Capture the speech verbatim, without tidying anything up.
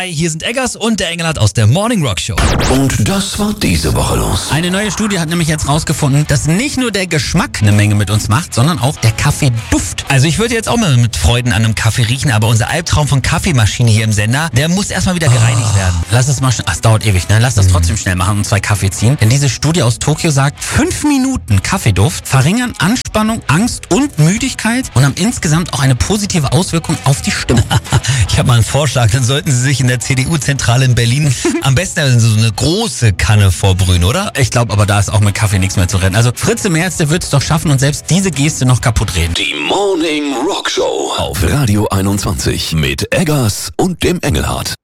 Hi, hier sind Eggers und der Engelhardt aus der Morning Rock Show. Und das war diese Woche los. Eine neue Studie hat nämlich jetzt rausgefunden, dass nicht nur der Geschmack eine Menge mit uns macht, sondern auch der Kaffeeduft. Also ich würde jetzt auch mal mit Freuden an einem Kaffee riechen, aber unser Albtraum von Kaffeemaschine hier im Sender, der muss erstmal wieder gereinigt Oh, werden. Lass es mal schnell, ach, es dauert ewig, ne? Lass das trotzdem schnell machen und zwei Kaffee ziehen. Denn diese Studie aus Tokio sagt, fünf Minuten Kaffeeduft verringern Anspannung, Angst und Müdigkeit und haben insgesamt auch eine positive Auswirkung auf die Stimmung. Ich habe mal einen Vorschlag, dann sollten Sie sich in der C D U-Zentrale in Berlin am besten so eine große Kanne vorbrühen, oder? Ich glaube aber, da ist auch mit Kaffee nichts mehr zu retten. Also Fritze Merz, der wird es doch schaffen und selbst diese Geste noch kaputt reden. Die Morning Rock Show auf Radio einundzwanzig mit Eggers und dem Engelhardt.